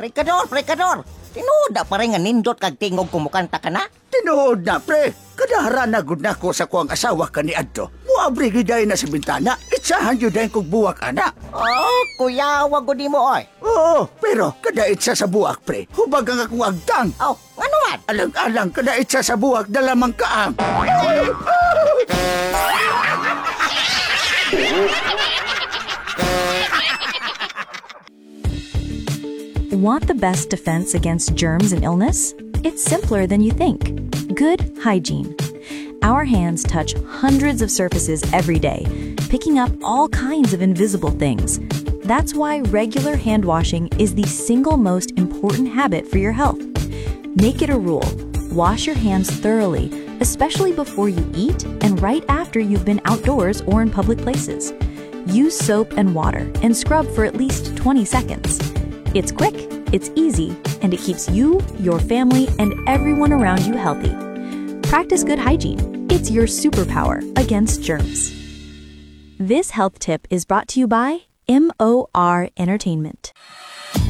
Prekador. Tinuda pa rin nga nindot kag tingog kumukanta ka na? Tinuod na, pre. Kadahara na gud nako sa kuang asawa ka ni Adto. Muabri giday na sa bintana. Itsahan yun dahil kong buwak, ana. Oh, kuya, wag ko di mo, oy. Oo, pero kada itsa sa buwak, pre. Hubag ang akong agtang. Oh, ano man? Alang-alang kada itsa sa buwak dalamang kaang. Want the best defense against germs and illness? It's simpler than you think. Good hygiene. Our hands touch hundreds of surfaces every day, picking up all kinds of invisible things. That's why regular hand washing is the single most important habit for your health. Make it a rule. Wash your hands thoroughly, especially before you eat and right after you've been outdoors or in public places. Use soap and water and scrub for at least 20 seconds. It's quick, it's easy, and it keeps you, your family, and everyone around you healthy. Practice good hygiene. It's your superpower against germs. This health tip is brought to you by MOR Entertainment.